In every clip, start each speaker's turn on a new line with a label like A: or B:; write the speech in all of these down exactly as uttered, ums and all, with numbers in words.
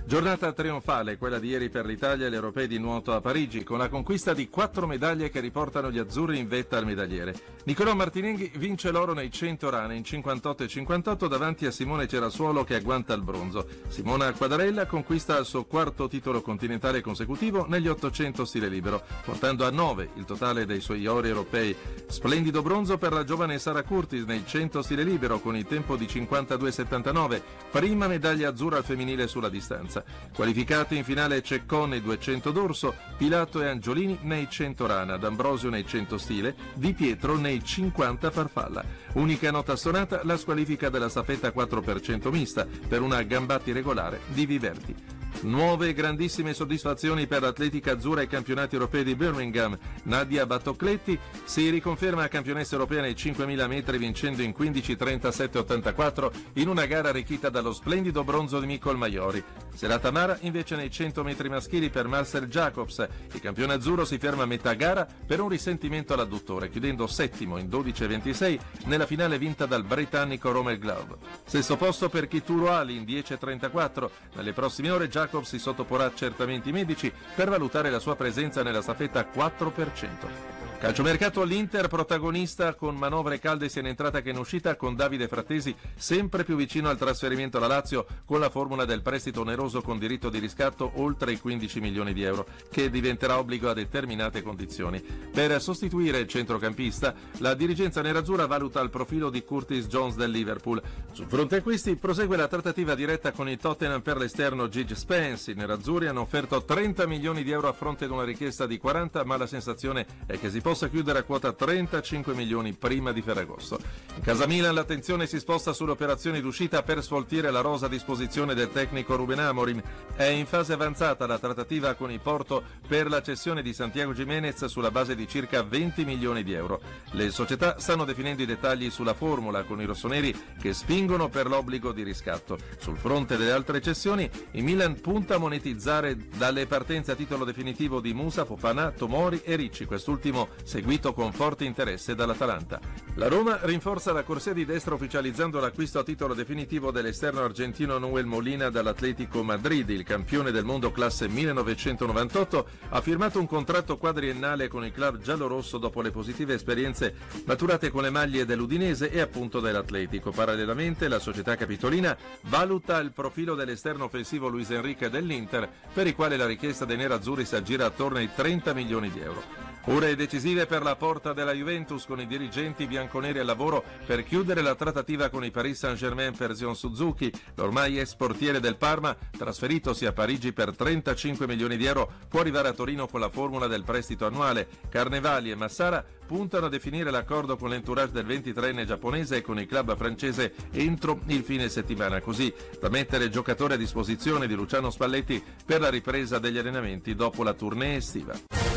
A: Giornata trionfale, quella di ieri per l'Italia e gli europei di nuoto a Parigi, con la conquista di quattro medaglie che riportano gli azzurri in vetta al medagliere. Nicolò Martinenghi vince l'oro nei cento rane in cinquantotto e cinquantotto davanti a Simone Cerasuolo che agguanta il bronzo. Simona Quadarella conquista il suo quarto titolo continentale consecutivo negli ottocento stile libero, portando a nove il totale dei suoi ori europei. Splendido bronzo per la giovane Sara Curtis nei cento stile libero con il tempo di cinquantadue settantanove, prima medaglia azzurra al femminile sulla distanza. Qualificati in finale Ceccon nei duecento d'orso, Pilato e Angiolini nei cento rana, D'Ambrosio nei cento stile, Di Pietro nei cinquanta farfalla. Unica nota stonata la squalifica della staffetta quattro per cento mista per una Gambatti regolare di Viverti. Nuove grandissime soddisfazioni per l'atletica azzurra ai campionati europei di Birmingham. Nadia Battocletti si riconferma campionessa europea nei cinquemila metri vincendo in quindici trentasette ottantaquattro in una gara arricchita dallo splendido bronzo di Micol Maiori. Serata amara invece nei cento metri maschili per Marcel Jacobs. Il campione azzurro si ferma a metà gara per un risentimento all'adduttore, chiudendo settimo in dodici e ventisei nella finale vinta dal britannico Romain Glove. Sesto posto per Kituro Ali in dieci e trentaquattro. Nelle prossime ore Jacobs si sottoporrà a accertamenti medici per valutare la sua presenza nella staffetta quattro per cento. Calciomercato all'Inter, protagonista con manovre calde sia in entrata che in uscita, con Davide Frattesi sempre più vicino al trasferimento alla Lazio con la formula del prestito oneroso con diritto di riscatto oltre i quindici milioni di euro, che diventerà obbligo a determinate condizioni. Per sostituire il centrocampista, la dirigenza nerazzurra valuta il profilo di Curtis Jones del Liverpool. Sul fronte acquisti prosegue la trattativa diretta con il Tottenham per l'esterno Gigi Spence. I nerazzurri hanno offerto trenta milioni di euro a fronte di una richiesta di quaranta, ma la sensazione è che si possa chiudere a quota trentacinque milioni prima di Ferragosto. In casa Milan l'attenzione si sposta sulle operazioni d'uscita per sfoltire la rosa a disposizione del tecnico Ruben Amorim. È in fase avanzata la trattativa con il Porto per la cessione di Santiago Giménez sulla base di circa venti milioni di euro. Le società stanno definendo i dettagli sulla formula con i rossoneri che spingono per l'obbligo di riscatto. Sul fronte delle altre cessioni, il Milan punta a monetizzare dalle partenze a titolo definitivo di Musa, Fofana, Tomori e Ricci, quest'ultimo seguito con forte interesse dall'Atalanta. La Roma rinforza la corsia di destra ufficializzando l'acquisto a titolo definitivo dell'esterno argentino Noel Molina dall'Atlético Madrid. Il campione del mondo classe millenovecentonovantotto ha firmato un contratto quadriennale con il club giallorosso dopo le positive esperienze maturate con le maglie dell'Udinese e appunto dell'Atletico. Parallelamente la società capitolina valuta il profilo dell'esterno offensivo Luis Enrique dell'Inter, per il quale la richiesta dei nerazzurri si aggira attorno ai trenta milioni di euro. Ore decisive per la porta della Juventus con i dirigenti bianconeri al lavoro per chiudere la trattativa con il Paris Saint-Germain per Zion Suzuki. L'ormai ex portiere del Parma, trasferitosi a Parigi per trentacinque milioni di euro, può arrivare a Torino con la formula del prestito annuale. Carnevali e Massara puntano a definire l'accordo con l'entourage del ventitreenne giapponese e con il club francese entro il fine settimana, così da mettere il giocatore a disposizione di Luciano Spalletti per la ripresa degli allenamenti dopo la tournée estiva.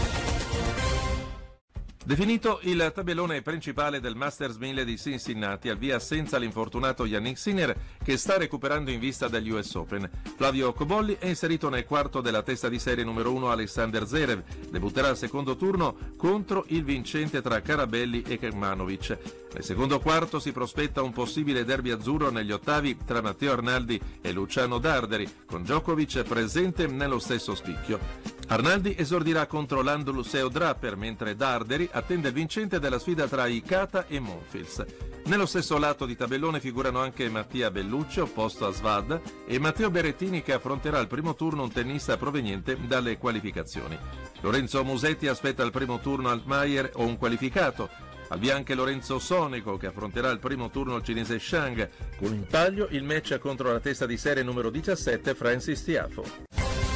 A: Definito il tabellone principale del Masters mille di Cincinnati, al via senza l'infortunato Yannick Sinner che sta recuperando in vista degli U S Open. Flavio Cobolli è inserito nel quarto della testa di serie numero uno Alexander Zverev. Debutterà al secondo turno contro il vincente tra Carabelli e Kecmanovic. Nel secondo quarto si prospetta un possibile derby azzurro negli ottavi tra Matteo Arnaldi e Luciano Darderi, con Djokovic presente nello stesso spicchio. Arnaldi esordirà contro l'Andaluseo Draper, mentre Darderi attende il vincente della sfida tra Ikata e Monfils. Nello stesso lato di tabellone figurano anche Mattia Bellucci, opposto a Svad, e Matteo Berrettini, che affronterà al primo turno un tennista proveniente dalle qualificazioni. Lorenzo Musetti aspetta al primo turno Altmaier o un qualificato. Al via anche Lorenzo Sonego, che affronterà al primo turno il cinese Shang. Con in taglio il match contro la testa di serie numero diciassette Francis Tiafoe.